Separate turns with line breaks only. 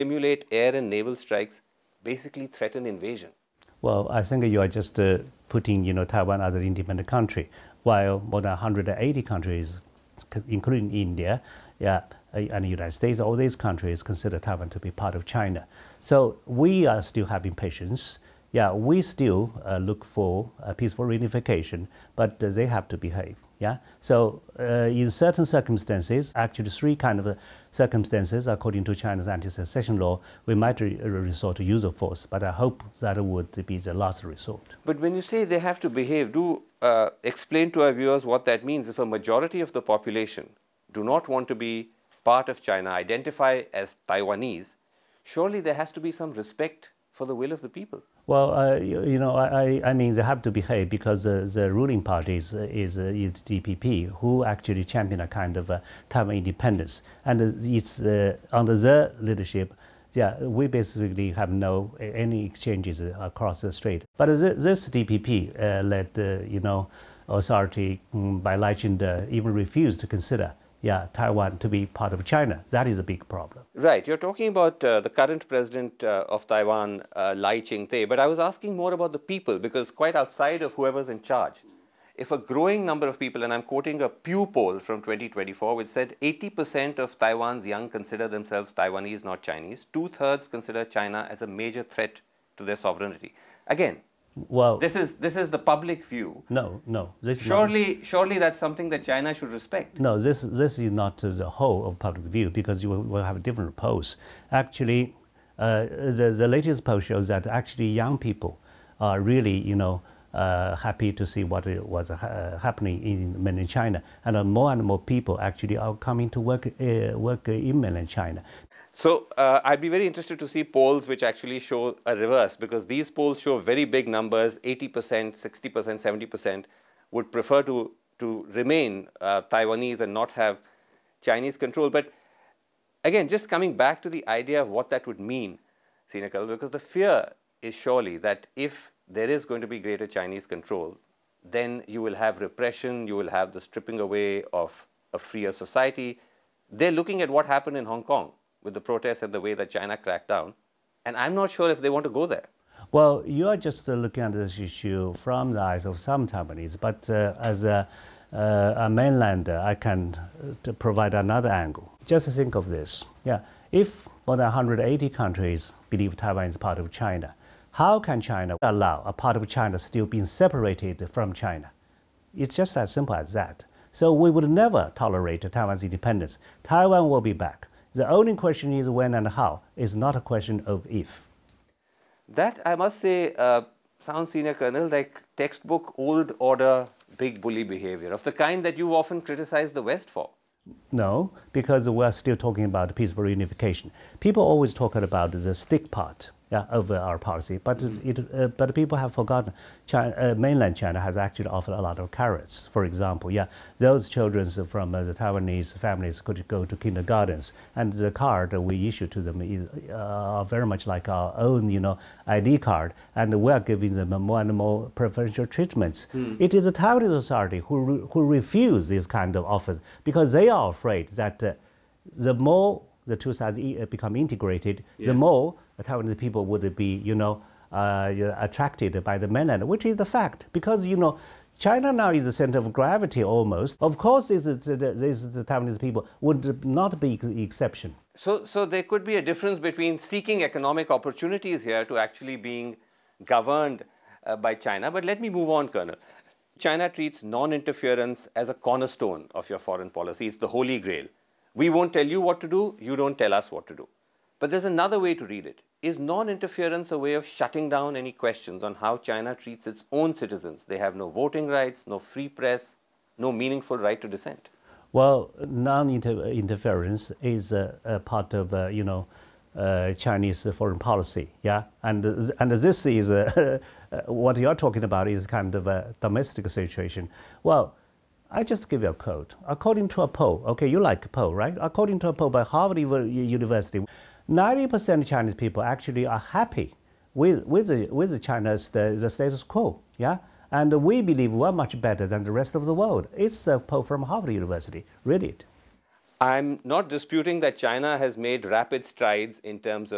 Simulate air and naval strikes, basically threaten invasion.
Well, I think you are just putting, Taiwan as an independent country, while more than 180 countries, including India, and the United States, all these countries consider Taiwan to be part of China. So we are still having patience. Yeah, we still look for a peaceful reunification, but they have to behave. Yeah. So in certain circumstances, actually three kind of circumstances, according to China's anti-secession law, we might resort to use of force. But I hope that would be the last resort.
But when you say they have to behave, do explain to our viewers what that means. If a majority of the population do not want to be part of China, identify as Taiwanese, surely there has to be some respect for the will of the people.
Well, I mean, they have to behave because the ruling party is DPP, who actually champion a kind of Taiwan independence. And it's under their leadership, yeah, we basically have any exchanges across the strait. But this DPP-led, authority by Lai Ching-te even refused to consider Taiwan to be part of China. That is a big problem.
Right. You're talking about the current president of Taiwan, Lai Ching-te, but I was asking more about the people, because quite outside of whoever's in charge, if a growing number of people, and I'm quoting a Pew poll from 2024, which said 80% of Taiwan's young consider themselves Taiwanese, not Chinese. 2/3 consider China as a major threat to their sovereignty. Again, well, this is the public view.
No.
Surely that's something that China should respect.
No, this is not the whole of public view, because you will have different polls. Actually, the latest poll shows that actually young people are really, happy to see what was happening in mainland China, and more people actually are coming to work in mainland China.
So I'd be very interested to see polls which actually show a reverse, because these polls show very big numbers. 80%, 60%, 70% would prefer to remain Taiwanese and not have Chinese control. But again, just coming back to the idea of what that would mean, Senior Colonel, because the fear is surely that if there is going to be greater Chinese control, then you will have repression, you will have the stripping away of a freer society. They're looking at what happened in Hong Kong with the protests and the way that China cracked down. And I'm not sure if they want to go there.
Well, you are just looking at this issue from the eyes of some Taiwanese, but as a mainlander, I can provide another angle. Just think of this. Yeah, if more than 180 countries believe Taiwan is part of China, how can China allow a part of China still being separated from China? It's just as simple as that. So we would never tolerate Taiwan's independence. Taiwan will be back. The only question is when and how. It's not a question of if.
That, I must say, sounds, Senior Colonel, like textbook old order big bully behavior, of the kind that you've often criticized the West for.
No, because we're still talking about peaceful reunification. People always talk about the stick part of our policy, but but people have forgotten mainland China has actually offered a lot of carrots. For example, those children from the Taiwanese families could go to kindergartens, and the card we issue to them is very much like our own, ID card, and we are giving them more and more preferential treatments. It is the Taiwanese authority who refuse these kind of offers, because they are afraid that the more the two sides become integrated, the more Taiwanese people would be, attracted by the mainland, which is the fact. Because, China now is the center of gravity almost. Of course, the Taiwanese people would not be the exception.
So there could be a difference between seeking economic opportunities here to actually being governed by China. But let me move on, Colonel. China treats non-interference as a cornerstone of your foreign policy. It's the holy grail. We won't tell you what to do, you don't tell us what to do. But there's another way to read it. Is non-interference a way of shutting down any questions on how China treats its own citizens? They have no voting rights, no free press, no meaningful right to dissent.
Well, non-interference is a part of, Chinese foreign policy, and this is what you're talking about is kind of a domestic situation. Well, I just give you a quote. According to a poll, okay, you like a poll, right? According to a poll by Harvard University, 90% of Chinese people actually are happy with China's the status quo, and we believe we're much better than the rest of the world. It's a poll from Harvard University. Read it.
I'm not disputing that China has made rapid strides in terms of